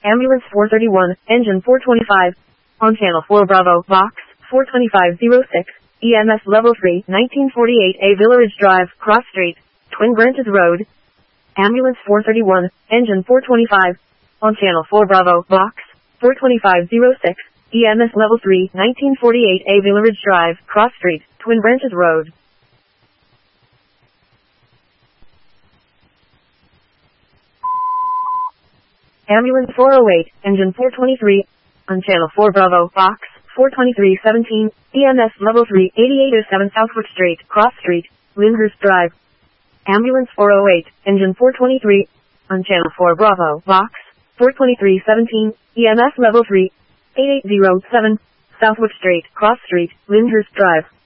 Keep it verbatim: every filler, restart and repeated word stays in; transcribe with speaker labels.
Speaker 1: Ambulance four thirty-one, engine four twenty-five. On channel four Bravo, box four twenty-five oh six, E M S level three, nineteen forty-eight A Village Drive, Cross Street, Twin Branches Road. Ambulance four thirty-one, engine four twenty-five. On channel four Bravo, box four twenty-five oh six, E M S level three, nineteen forty-eight A Village Drive, Cross Street, Twin Branches Road. Ambulance four oh eight, engine four twenty-three. On channel four Bravo, box four twenty-three seventeen, E M S level three, eighty-eight oh seven Southwick Street, Cross Street, Lyndhurst Drive. Ambulance four oh eight, engine four twenty-three. On channel four Bravo, box four twenty-three seventeen, E M S level three, eighty-eight oh seven Southwick Street, Cross Street, Lyndhurst Drive.